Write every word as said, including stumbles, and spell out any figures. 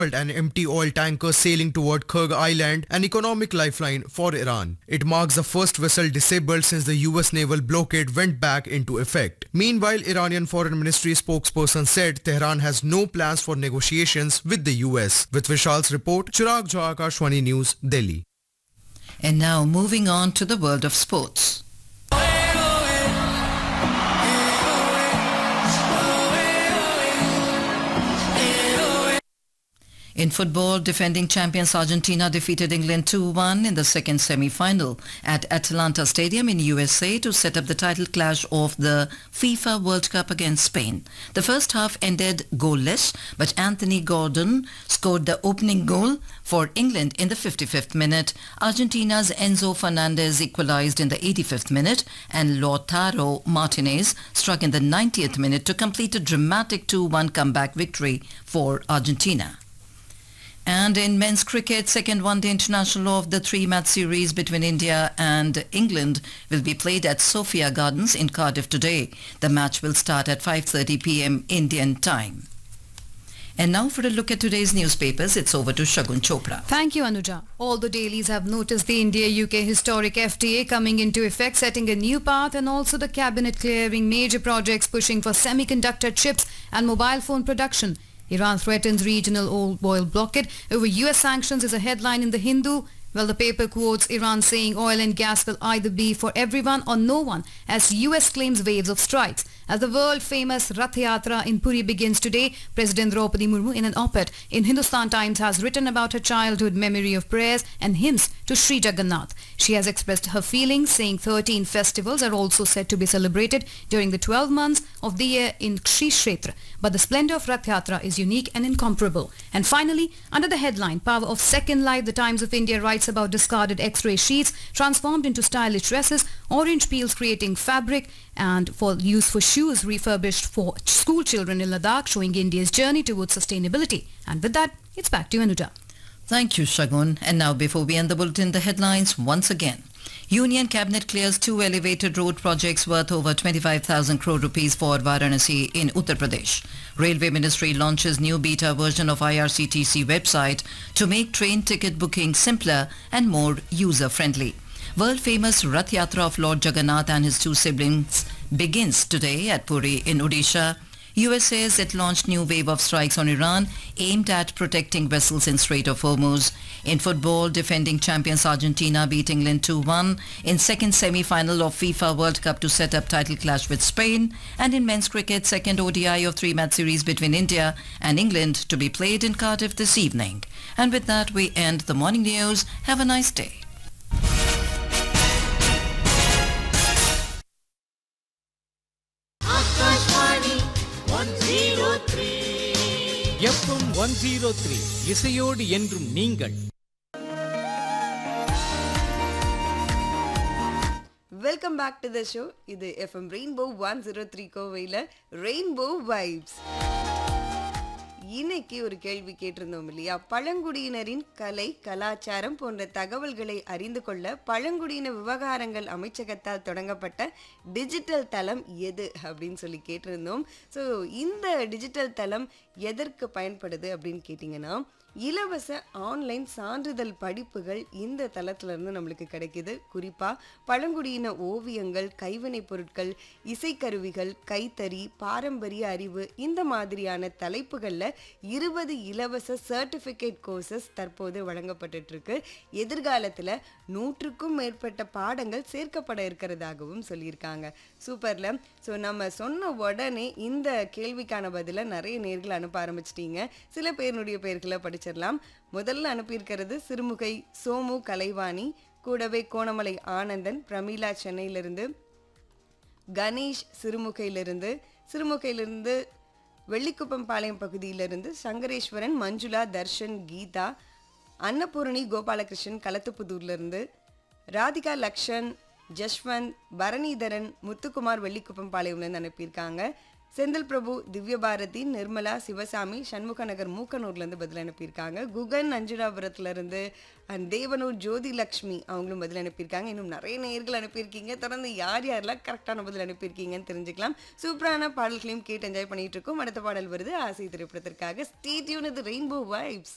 an empty oil tanker sailing toward Kyrgyz Island, an economic lifeline for Iran. It marks the first vessel disabled since the U S naval blockade went back into effect. Meanwhile, Iranian Foreign Ministry spokesperson said Tehran has no plans for negotiations with the U S. With Vishal's report, Chirag Jha, Akashvani News, Delhi. And now moving on to the world of sports. In football, defending champions Argentina defeated England two one in the second semi-final at Atlanta Stadium in U S A to set up the title clash of the FIFA World Cup against Spain. The first half ended goalless, but Anthony Gordon scored the opening goal for England in the fifty-fifth minute. Argentina's Enzo Fernandez equalized in the eighty-fifth minute, and Lautaro Martinez struck in the ninetieth minute to complete a dramatic two one comeback victory for Argentina. And in men's cricket, second one-day international of the three-match series between India and England will be played at Sophia Gardens in Cardiff today. The match will start at five thirty p m Indian time. And now for a look at today's newspapers, it's over to Shagun Chopra. Thank you, Anuja. All the dailies have noticed the India-U K historic F T A coming into effect, setting a new path, and also the cabinet clearing major projects pushing for semiconductor chips and mobile phone production. Iran threatens regional oil blockade over U S sanctions is a headline in The Hindu. Well, the paper quotes Iran saying oil and gas will either be for everyone or no one as U S claims waves of strikes. As the world-famous Rath Yatra in Puri begins today, President Draupadi Murmu in an op-ed in Hindustan Times has written about her childhood memory of prayers and hymns to Sri Jagannath. She has expressed her feelings, saying thirteen festivals are also said to be celebrated during the twelve months of the year in Sri Kshetra. But the splendor of Rath Yatra is unique and incomparable. And finally, under the headline, Power of Second Life, the Times of India writes about discarded X-ray sheets transformed into stylish dresses, orange peels creating fabric, and for use for shoes refurbished for school children in Ladakh, showing India's journey towards sustainability. And with that, it's back to you, Anuja. Thank you, Shagun. And now, before we end the bulletin, the headlines once again. Union Cabinet clears two elevated road projects worth over twenty-five thousand crore rupees for Varanasi in Uttar Pradesh. Railway Ministry launches new beta version of I R C T C website to make train ticket booking simpler and more user-friendly. World-famous Rath Yatra of Lord Jagannath and his two siblings begins today at Puri in Odisha. U S says it launched new wave of strikes on Iran aimed at protecting vessels in Strait of Hormuz. In football, defending champions Argentina beat England two one in second semi-final of FIFA World Cup to set up title clash with Spain. And in men's cricket, second O D I of three-match series between India and England to be played in Cardiff this evening. And with that, we end the morning news. Have a nice day. F M one zero three இசையோடு என்றும் நீங்கள். Welcome back to the show. இது FM rainbow one zero three கோவையில் rainbow vibes. இன்னைக்கு ஒரு கேள்வி கேட்டிருந்தோம் இல்லையா, பழங்குடியினரின் கலை கலாச்சாரம் போன்ற தகவல்களை அறிந்து கொள்ள பழங்குடியின விவகாரங்கள் அமைச்சகத்தால் தொடங்கப்பட்ட டிஜிட்டல் தளம் எது அப்படின்னு சொல்லி கேட்டிருந்தோம். ஸோ இந்த டிஜிட்டல் தளம் எதற்கு பயன்படுது அப்படின்னு கேட்டிங்கன்னா, இலவச ஆன்லைன் சான்றிதழ் படிப்புகள் இந்த தளத்திலிருந்து நம்மளுக்கு கிடைக்குது. குறிப்பாக பழங்குடியின ஓவியங்கள், கைவினைப் பொருட்கள், இசைக்கருவிகள், கைத்தறி, பாரம்பரிய அறிவு, இந்த மாதிரியான தலைப்புகளில் இருபது இலவச சர்டிஃபிகேட் கோர்சஸ் தற்போது வழங்கப்பட்டுருக்கு. எதிர்காலத்தில் நூற்றுக்கும் மேற்பட்ட பாடங்கள் சேர்க்கப்பட இருக்கிறதாகவும் சொல்லியிருக்காங்க. சூப்பர்ல. ஸோ நம்ம சொன்ன உடனே இந்த கேள்விக்கான பதிலை நிறைய நேர்கள் அனுப்ப ஆரம்பிச்சிட்டீங்க. சில பேருடைய பெயர்களை படிச்சிடலாம். முதல்ல அனுப்பியிருக்கிறது சிறுமுகை சோமு கலைவாணி, கூடவே கோணமலை ஆனந்தன், பிரமீளா சென்னையிலிருந்து, கணேஷ் சிறுமுகையிலிருந்து, சிறுமுகையிலிருந்து வெள்ளிக்குப்பம் பாளையம் பகுதியிலிருந்து சங்கரேஸ்வரன், மஞ்சுளா, தர்ஷன், கீதா, அன்னபூரணி கோபாலகிருஷ்ணன் களத்துப்புதூர்லேருந்து, ராதிகா லக்ஷன், ஜஷ்வந்த், பரணிதரன், முத்துக்குமார் வெள்ளிக்குப்பம் பாளையம்லேருந்து அனுப்பியிருக்காங்க. செந்தில் பிரபு, திவ்யபாரதி, நிர்மலா, சிவசாமி, சண்முக நகர் மூக்கனூர்லேருந்து பதில் அனுப்பியிருக்காங்க. குகன் அஞ்சுராபுரத்துலேருந்து அண்ட் தேவனூர் ஜோதி லக்ஷ்மி அவங்களும் பதில் அனுப்பியிருக்காங்க. இன்னும் நிறைய நேயர்கள் அனுப்பியிருக்கீங்க. தொடர்ந்து யார் யாரெல்லாம் கரெக்டான பதில் அனுப்பியிருக்கீங்கன்னு தெரிஞ்சுக்கலாம். சூப்பரான பாடல்களையும் கேட்டு என்ஜாய் பண்ணிட்டு இருக்கோம். அடுத்த பாடல் வருது ஆசை திரைப்படத்திற்காக. ஸ்டே டியூன், இது ரெயின்போ வைப்ஸ்.